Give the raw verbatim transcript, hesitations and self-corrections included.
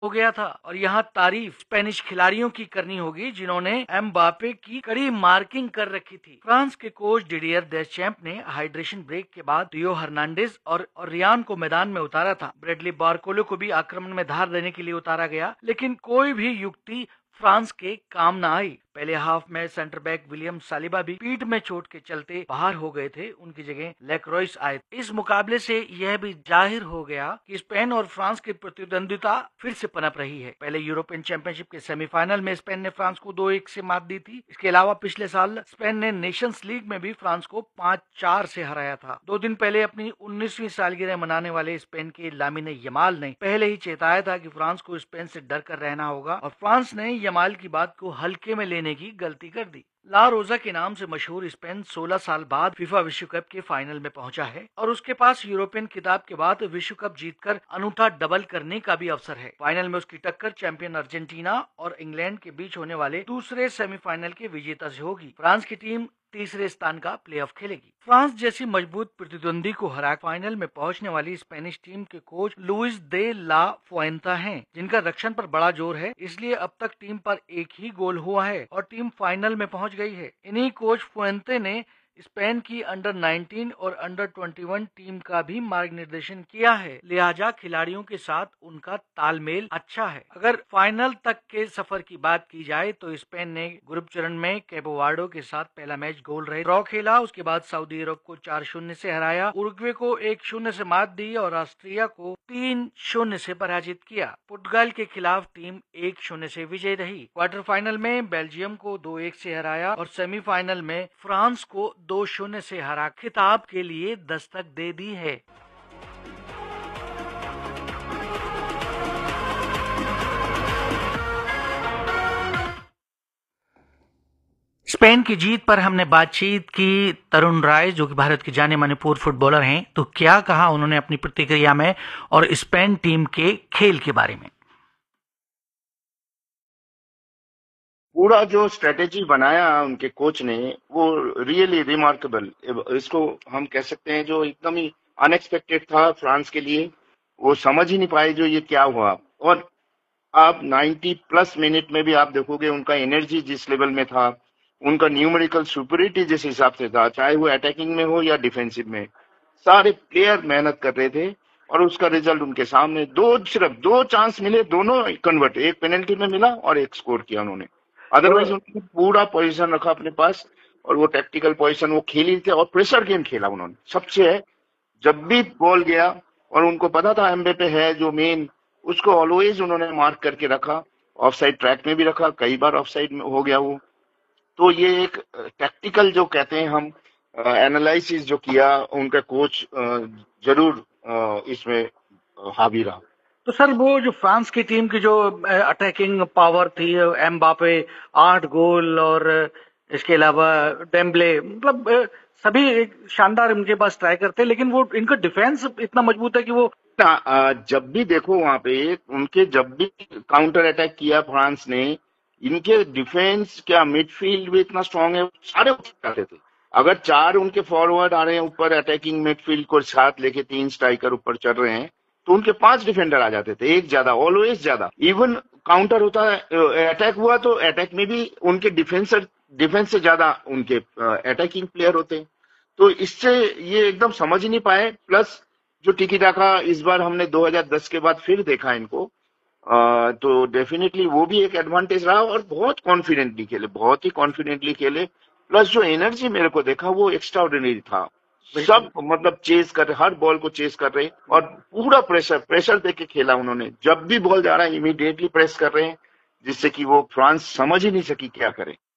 हो गया था। और यहाँ तारीफ स्पेनिश खिलाड़ियों की करनी होगी जिन्होंने एम्बापे की कड़ी मार्किंग कर रखी थी। फ्रांस के कोच डिडियर देशचैम्प ने हाइड्रेशन ब्रेक के बाद रियो हर्नांडेज और, और रियान को मैदान में उतारा था। ब्रेडली बारकोलो को भी आक्रमण में धार देने के लिए उतारा गया, लेकिन कोई भी युक्ति फ्रांस के काम न आई। पहले हाफ में सेंटर बैक विलियम सालिबा भी पीठ में चोट के चलते बाहर हो गए थे, उनकी जगह लेक्रोइस आए। इस मुकाबले से यह भी जाहिर हो गया कि स्पेन और फ्रांस की प्रतिद्वंदिता फिर से पनप रही है। पहले यूरोपियन चैंपियनशिप के सेमीफाइनल में स्पेन ने फ्रांस को दो एक से मात दी थी। इसके अलावा पिछले साल स्पेन ने नेशंस लीग में भी फ्रांस को पाँच चार से हराया था। दो दिन पहले अपनी उन्नीसवीं सालगिरह मनाने वाले स्पेन के लामिने यमाल ने पहले ही चेताया था कि फ्रांस को स्पेन से डर कर रहना होगा, और फ्रांस ने यमाल की बात को हल्के में लेने की गलती कर दी। ला रोजा के नाम से मशहूर स्पेन सोलह साल बाद फीफा विश्व कप के फाइनल में पहुंचा है, और उसके पास यूरोपियन खिताब के बाद विश्व कप जीतकर अनूठा डबल करने का भी अवसर है। फाइनल में उसकी टक्कर चैंपियन अर्जेंटीना और इंग्लैंड के बीच होने वाले दूसरे सेमीफाइनल के विजेता से होगी। फ्रांस की टीम तीसरे स्थान का प्लेऑफ खेलेगी। फ्रांस जैसी मजबूत प्रतिद्वंदी को हरा फाइनल में पहुंचने वाली स्पेनिश टीम के कोच लुइस दे ला फुएंता हैं, जिनका रक्षण पर बड़ा जोर है, इसलिए अब तक टीम पर एक ही गोल हुआ है और टीम फाइनल में पहुंच गई है। इन्हीं कोच फुएंते ने स्पेन की अंडर नाइनटीन और अंडर इक्कीस टीम का भी मार्गनिर्देशन किया है, लिहाजा खिलाड़ियों के साथ उनका तालमेल अच्छा है। अगर फाइनल तक के सफर की बात की जाए तो स्पेन ने ग्रुप चरण में कैबो वर्डे के साथ पहला मैच गोल रहे ड्रॉ खेला, उसके बाद सऊदी अरब को चार शून्य से हराया, उरुग्वे को एक शून्य से मात दी और ऑस्ट्रिया को तीन शून्य से पराजित किया। पुर्तगाल के खिलाफ टीम एक शून्य से विजयी रही। क्वार्टर फाइनल में बेल्जियम को दो एक से हराया और सेमीफाइनल में फ्रांस को दो शून्य से हरा खिताब के लिए दस्तक दे दी है। स्पेन की जीत पर हमने बातचीत की तरुण राय, जो कि भारत के जाने माने पूर्व फुटबॉलर हैं, तो क्या कहा उन्होंने अपनी प्रतिक्रिया में और स्पेन टीम के खेल के बारे में। पूरा जो स्ट्रेटेजी बनाया उनके कोच ने वो रियली रिमार्केबल, इसको हम कह सकते हैं जो एकदम ही अनएक्सपेक्टेड था फ्रांस के लिए। वो समझ ही नहीं पाए जो ये क्या हुआ। और आप नब्बे प्लस मिनट में भी आप देखोगे उनका एनर्जी जिस लेवल में था, उनका न्यूमेरिकल सुपरिटी जिस हिसाब से था, चाहे वो अटैकिंग में हो या डिफेंसिव में, सारे प्लेयर मेहनत कर रहे थे और उसका रिजल्ट उनके सामने। दो सिर्फ दो चांस मिले, दोनों कन्वर्ट, एक पेनल्टी में मिला और एक स्कोर किया उन्होंने। अदरवाइज उन्होंने पूरा पोजीशन रखा अपने पास और वो टैक्टिकल पोजीशन वो खेली थे और प्रेशर गेम खेला उन्होंने। सबसे है जब भी बॉल गया और उनको पता था एम्बेपे है जो मेन, उसको ऑलवेज उन्होंने मार्क करके रखा, ऑफसाइड ट्रैक में भी रखा, कई बार ऑफसाइड में हो गया वो। तो ये एक टैक्टिकल जो कहते हैं हम एनालिसिस जो किया उनका कोच जरूर इसमें हावी रहा। तो सर वो जो फ्रांस की टीम की जो अटैकिंग पावर थी, एम्बापे आठ गोल और इसके अलावा डेम्बले, मतलब सभी एक शानदार उनके पास स्ट्राइकर थे, लेकिन वो इनका डिफेंस इतना मजबूत है कि वो जब भी देखो वहां पे उनके जब भी काउंटर अटैक किया फ्रांस ने, इनके डिफेंस क्या मिडफील्ड भी इतना स्ट्रांग है, सारे जाते थे। अगर चार उनके फॉरवर्ड आ रहे हैं ऊपर अटैकिंग मिडफील्ड को साथ लेके, तीन स्ट्राइकर ऊपर चढ़ रहे हैं, तो उनके पांच डिफेंडर आ जाते थे, एक ज्यादा, ऑलवेज ज्यादा। इवन काउंटर होता है, अटैक हुआ तो अटैक में भी उनके डिफेंसर डिफेंस से ज्यादा उनके अटैकिंग प्लेयर होते हैं। तो इससे ये एकदम समझ ही नहीं पाए। प्लस जो टिकी टाका इस बार हमने दो हज़ार दस के बाद फिर देखा इनको, आ, तो डेफिनेटली वो भी एक एडवांटेज रहा और बहुत कॉन्फिडेंटली खेले, बहुत ही कॉन्फिडेंटली खेले। प्लस जो एनर्जी मेरे को देखा वो एक्स्ट्राऑर्डिनरी था। सब मतलब चेस कर रहे, हर बॉल को चेस कर रहे और पूरा प्रेशर प्रेशर देके खेला उन्होंने। जब भी बॉल जा रहा है इमीडिएटली प्रेस कर रहे हैं, जिससे कि वो फ्रांस समझ ही नहीं सकी क्या करे।